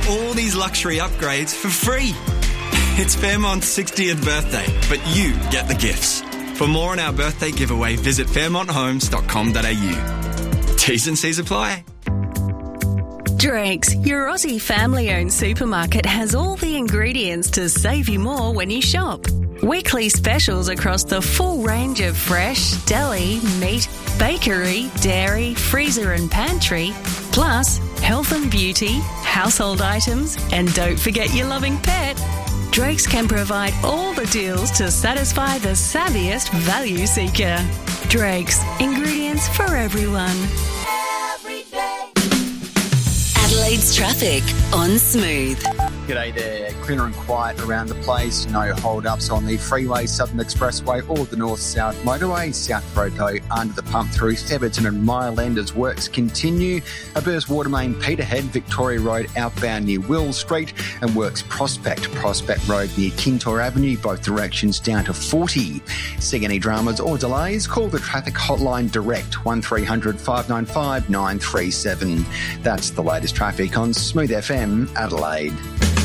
all these luxury upgrades for free. It's Fairmont's 60th birthday, but you get the gifts. For more on our birthday giveaway, visit fairmonthomes.com.au. T's and C's apply. Drake's, your Aussie family-owned supermarket, has all the ingredients to save you more when you shop. Weekly specials across the full range of fresh, deli, meat, bakery, dairy, freezer and pantry, plus health and beauty, household items, and don't forget your loving pet. Drake's can provide all the deals to satisfy the savviest value seeker. Drake's, ingredients for everyone. Adelaide's traffic on Smooth. G'day there. Clear and quiet around the place. No hold-ups on the freeway, Southern Expressway or the North-South Motorway. South Road, though, under the pump through Theberton and Mile End as works continue. A burst water main Peterhead, Victoria Road outbound near Will Street, and works Prospect Road near Kintore Avenue, both directions down to 40. See any dramas or delays? Call the traffic hotline direct, 1300 595 937. That's the latest traffic on Smooth FM Adelaide.